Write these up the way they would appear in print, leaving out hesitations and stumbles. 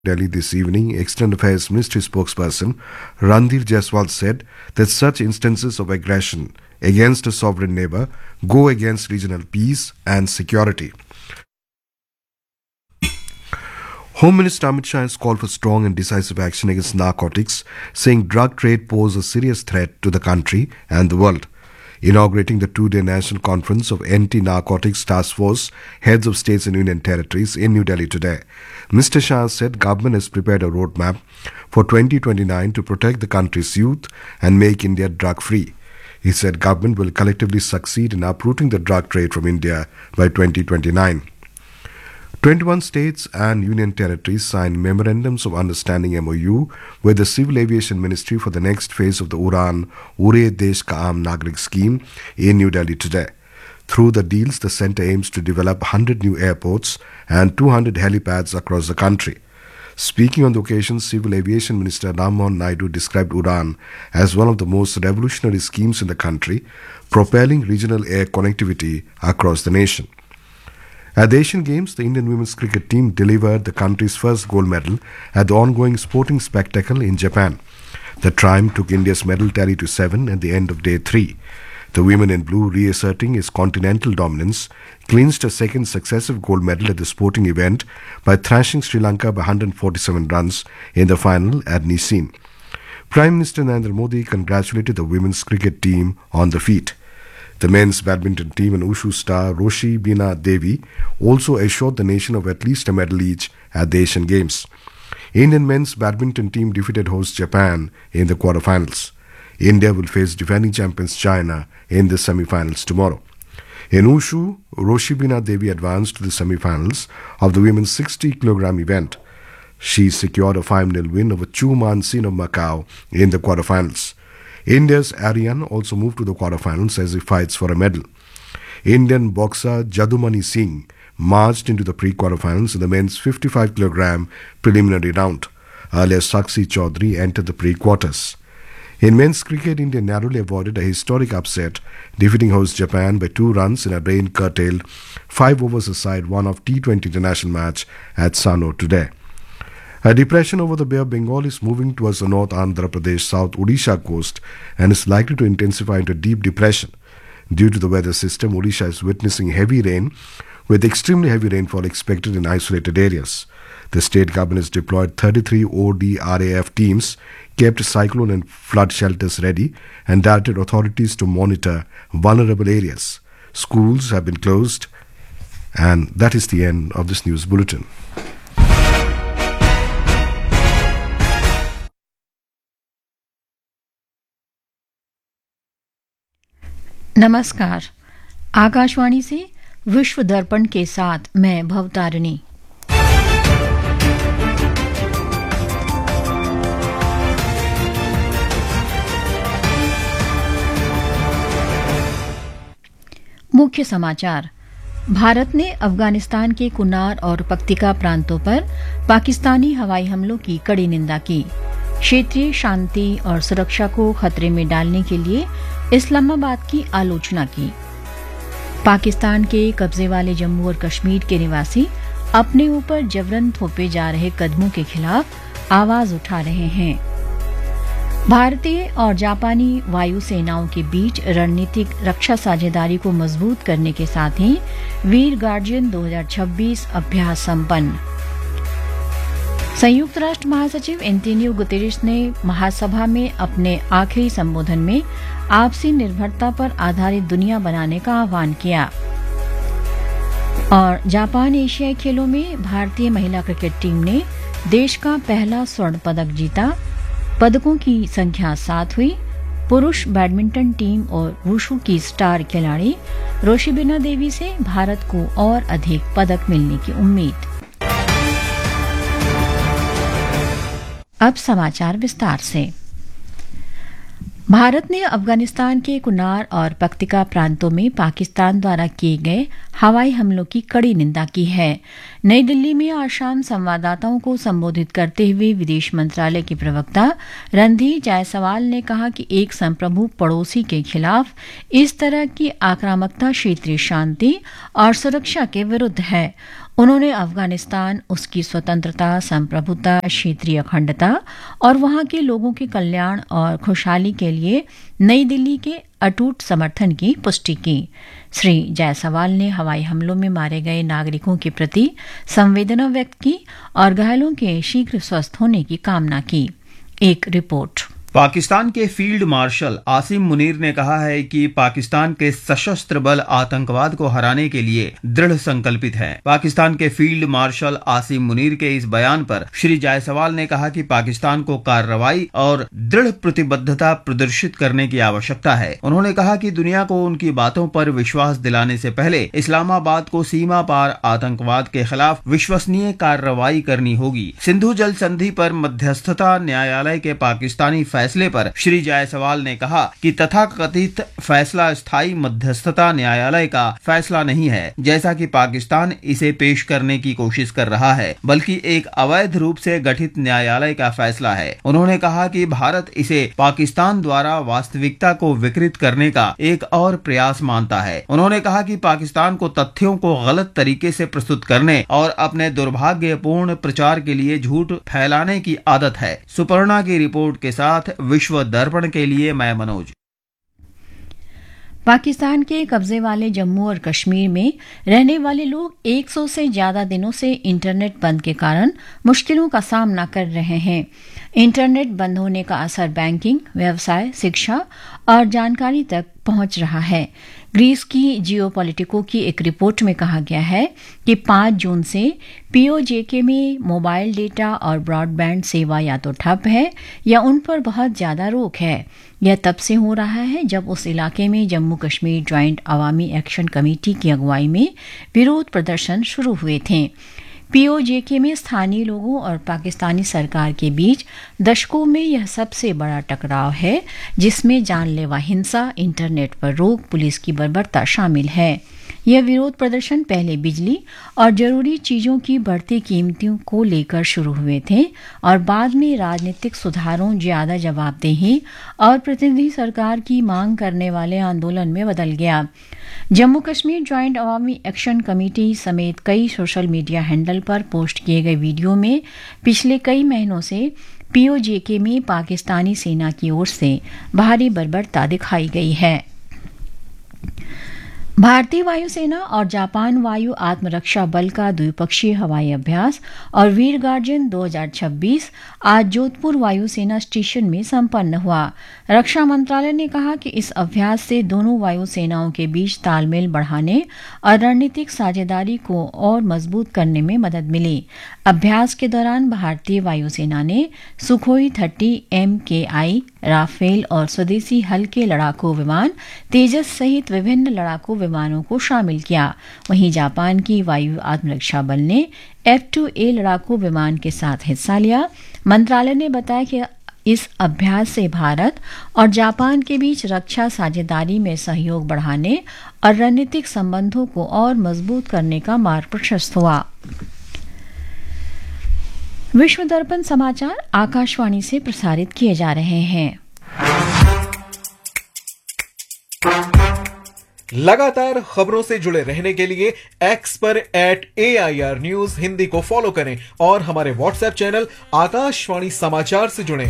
Delhi this evening, External Affairs Ministry spokesperson Randir Jaiswal said that such instances of aggression against a sovereign neighbor go against regional peace and security. Home Minister Amit Shah has called for strong and decisive action against narcotics, saying drug trade poses a serious threat to the country and the world. Inaugurating the two-day national conference of Anti-Narcotics Task Force heads of states and union territories in New Delhi today, Mr. Shah said government has prepared a roadmap for 2029 to protect the country's youth and make India drug-free. He said government will collectively succeed in uprooting the drug trade from India by 2029. 21 states and union territories signed memorandums of understanding MOU with the Civil Aviation Ministry for the next phase of the Udan Ure Desh Ka Aam Nagrik scheme in New Delhi today. Through the deals, the centre aims to develop 100 new airports and 200 helipads across the country. Speaking on the occasion, Civil Aviation Minister Ram Mohan Naidu described Udan as one of the most revolutionary schemes in the country, propelling regional air connectivity across the nation. At the Asian Games, the Indian women's cricket team delivered the country's first gold medal at the ongoing sporting spectacle in Japan. The triumph took India's medal tally to 7 at the end of day 3. The women in blue, reasserting its continental dominance, clinched a second successive gold medal at the sporting event by thrashing Sri Lanka by 147 runs in the final at Nissin. Prime Minister Narendra Modi congratulated the women's cricket team on the feat. The men's badminton team and Wushu star Roshi Bina Devi also assured the nation of at least a medal each at the Asian Games. Indian men's badminton team defeated host Japan in the quarterfinals. India will face defending champions China in the semi-finals tomorrow. In Wushu, Roshi Bina Devi advanced to the semi-finals of the women's 60-kilogram event. She secured a 5-0 win over Chu Man Sin of Macau in the quarterfinals. India's Aryan also moved to the quarterfinals as he fights for a medal. Indian boxer Jadumani Singh marched into the pre-quarterfinals in the men's 55-kilogram preliminary round. Earlier, Sakshi Chaudhary entered the pre-quarters. In men's cricket, India narrowly avoided a historic upset, defeating host Japan by 2 runs in a rain-curtailed 5 overs aside one-off T20 international match at Sano today. A depression over the Bay of Bengal is moving towards the North Andhra Pradesh, South Odisha coast and is likely to intensify into a deep depression. Due to the weather system, Odisha is witnessing heavy rain, with extremely heavy rainfall expected in isolated areas. The state government has deployed 33 ODRAF teams, kept cyclone and flood shelters ready, and directed authorities to monitor vulnerable areas. Schools have been closed, and that is the end of this news bulletin. नमस्कार। आकाशवाणी से विश्व दर्पण के साथ मैं भवतारिणी। मुख्य समाचार। भारत ने अफगानिस्तान के कुनार और पक्तिका प्रांतों पर पाकिस्तानी हवाई हमलों की कड़ी निंदा की। क्षेत्रीय शांति और सुरक्षा को खतरे में डालने के लिए इस्लामाबाद की आलोचना की। पाकिस्तान के कब्जे वाले जम्मू और कश्मीर के निवासी अपने ऊपर जबरन थोपे जा रहे कदमों के खिलाफ आवाज उठा रहे हैं। भारतीय और जापानी वायु सेनाओं के बीच रणनीतिक रक्षा साझेदारी को मजबूत करने के साथ ही वीर गार्जियन 2026 अभ्यास संपन्न। संयुक्त राष्ट्र महासचिव एंटोनियो गुतेरेस ने महासभा में अपने आखिरी संबोधन में आपसी निर्भरता पर आधारित दुनिया बनाने का आह्वान किया। और जापान एशियाई खेलों में भारतीय महिला क्रिकेट टीम ने देश का पहला स्वर्ण पदक जीता। पदकों की संख्या 7 हुई। पुरुष बैडमिंटन टीम और वुशु की स्टार खिलाड़ी रोशिबिना देवी से भारत को और अधिक पदक मिलने की उम्मीद। अब समाचार विस्तार से। भारत ने अफगानिस्तान के कुनार और पक्तिका प्रांतों में पाकिस्तान द्वारा किए गए हवाई हमलों की कड़ी निंदा की है। नई दिल्ली में आज शाम संवाददाताओं को संबोधित करते हुए विदेश मंत्रालय के प्रवक्ता रणधीर जायसवाल ने कहा कि एक संप्रभु पड़ोसी के खिलाफ इस तरह की आक्रामकता क्षेत्रीय शांति और सुरक्षा के विरुद्ध है। उन्होंने अफगानिस्तान, उसकी स्वतंत्रता, संप्रभुता, क्षेत्रीय अखंडता और वहां के लोगों के कल्याण और खुशहाली के लिए नई दिल्ली के अटूट समर्थन की पुष्टि की। श्री जायसवाल ने हवाई हमलों में मारे गए नागरिकों के प्रति संवेदना व्यक्त की और घायलों के शीघ्र स्वस्थ होने की कामना की। एक रिपोर्ट। पाकिस्तान के फील्ड मार्शल आसिम मुनीर ने कहा है कि पाकिस्तान के सशस्त्र बल आतंकवाद को हराने के लिए दृढ़ संकल्पित है। पाकिस्तान के फील्ड मार्शल आसिम मुनीर के इस बयान पर श्री जायसवाल ने कहा कि पाकिस्तान को कार्रवाई और दृढ़ प्रतिबद्धता प्रदर्शित करने की आवश्यकता है। उन्होंने कहा कि दुनिया को उनकी बातों पर विश्वास दिलाने से पहले इस्लामाबाद को सीमा पार आतंकवाद के खिलाफ विश्वसनीय कार्रवाई करनी होगी। सिंधु जल संधि पर मध्यस्थता न्यायालय के पाकिस्तानी फैसले पर श्री जायसवाल ने कहा कि तथाकथित फैसला स्थायी मध्यस्थता न्यायालय का फैसला नहीं है, जैसा कि पाकिस्तान इसे पेश करने की कोशिश कर रहा है, बल्कि एक अवैध रूप से गठित न्यायालय का फैसला है। उन्होंने कहा कि भारत इसे पाकिस्तान द्वारा वास्तविकता को विकृत करने का एक और प्रयास मानता है। उन्होंने कहा कि पाकिस्तान को तथ्यों को गलत तरीके से प्रस्तुत करने और अपने दुर्भाग्यपूर्ण प्रचार के लिए झूठ फैलाने की आदत है। सुपर्णा की रिपोर्ट के साथ विश्व दर्पण के लिए मैं मनोज। पाकिस्तान के कब्जे वाले जम्मू और कश्मीर में रहने वाले लोग 100 से ज्यादा दिनों से इंटरनेट बंद के कारण मुश्किलों का सामना कर रहे हैं। इंटरनेट बंद होने का असर बैंकिंग, व्यवसाय, शिक्षा और जानकारी तक पहुंच रहा है। ग्रीस की जियोपॉलिटिको की एक रिपोर्ट में कहा गया है कि 5 जून से पीओजेके में मोबाइल डेटा और ब्रॉडबैंड सेवा या तो ठप है या उन पर बहुत ज्यादा रोक है। यह तब से हो रहा है जब उस इलाके में जम्मू कश्मीर ज्वाइंट अवामी एक्शन कमेटी की अगुवाई में विरोध प्रदर्शन शुरू हुए थे। पीओजेके में स्थानीय लोगों और पाकिस्तानी सरकार के बीच दशकों में यह सबसे बड़ा टकराव है, जिसमें जानलेवा हिंसा, इंटरनेट पर रोक, पुलिस की बर्बरता शामिल है। यह विरोध प्रदर्शन पहले बिजली और जरूरी चीजों की बढ़ती कीमतों को लेकर शुरू हुए थे और बाद में राजनीतिक सुधारों, ज्यादा जवाबदेही और प्रतिनिधि सरकार की मांग करने वाले आंदोलन में बदल गया। जम्मू कश्मीर ज्वाइंट अवामी एक्शन कमेटी समेत कई सोशल मीडिया हैंडल पर पोस्ट किए गए वीडियो में पिछले कई महीनों से पीओजेके में पाकिस्तानी सेना की ओर से भारी बर्बरता दिखाई गई है। भारतीय वायुसेना और जापान वायु आत्मरक्षा बल का द्विपक्षीय हवाई अभ्यास और वीर गार्जन 2026 आज जोधपुर वायुसेना स्टेशन में संपन्न हुआ। रक्षा मंत्रालय ने कहा कि इस अभ्यास से दोनों वायुसेनाओं के बीच तालमेल बढ़ाने और रणनीतिक साझेदारी को और मजबूत करने में मदद मिली। अभ्यास के दौरान भारतीय वायुसेना ने सुखोई 30 MKI, राफेल और स्वदेशी हल्के लड़ाकू विमान तेजस सहित विभिन्न लड़ाकू विमानों को शामिल किया। वहीं जापान की वायु आत्मरक्षा बल ने F-2A लड़ाकू विमान के साथ हिस्सा लिया। मंत्रालय ने बताया कि इस अभ्यास से भारत और जापान के बीच रक्षा साझेदारी में सहयोग बढ़ाने और रणनीतिक संबंधों को और मजबूत करने का मार्ग प्रशस्त हुआ। विश्व दर्पण समाचार आकाशवाणी से प्रसारित किए जा रहे हैं। लगातार खबरों से जुड़े रहने के लिए एक्स पर @AIR News हिंदी को फॉलो करें और हमारे व्हाट्सएप चैनल आकाशवाणी समाचार से जुड़ें।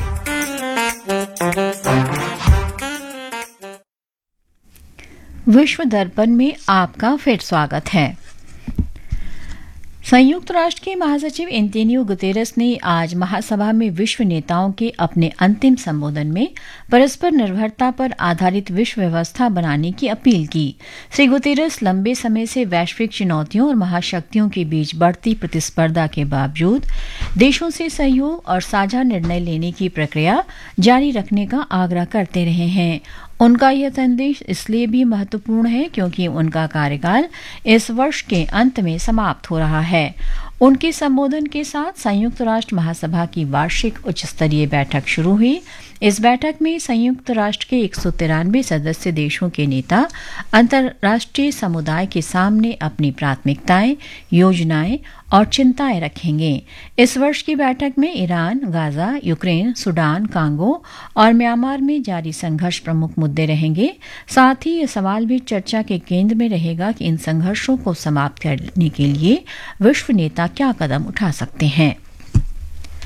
विश्व दर्पण में आपका फिर स्वागत है। संयुक्त राष्ट्र के महासचिव एंटोनियो गुतेरेस ने आज महासभा में विश्व नेताओं के अपने अंतिम संबोधन में परस्पर निर्भरता पर आधारित विश्व व्यवस्था बनाने की अपील की। श्री गुतेरेस लंबे समय से वैश्विक चुनौतियों और महाशक्तियों के बीच बढ़ती प्रतिस्पर्धा के बावजूद देशों से सहयोग और साझा निर्णय लेने की प्रक्रिया जारी रखने का आग्रह करते रहे हैं। उनका यह संदेश इसलिए भी महत्वपूर्ण है क्योंकि उनका कार्यकाल इस वर्ष के अंत में समाप्त हो रहा है। उनके संबोधन के साथ संयुक्त राष्ट्र महासभा की वार्षिक उच्च स्तरीय बैठक शुरू हुई। इस बैठक में संयुक्त राष्ट्र के 193 सदस्य देशों के नेता अंतर्राष्ट्रीय समुदाय के सामने अपनी प्राथमिकताएं, योजनाएं और चिंताएं रखेंगे। इस वर्ष की बैठक में Iran, Gaza, Ukraine, Sudan, Congo और म्यांमार में जारी संघर्ष प्रमुख मुद्दे रहेंगे। साथ ही ये सवाल भी चर्चा के केंद्र में रहेगा कि इन संघर्षों को समाप्त करने के लिए विश्व नेता क्या कदम उठा सकते हैं।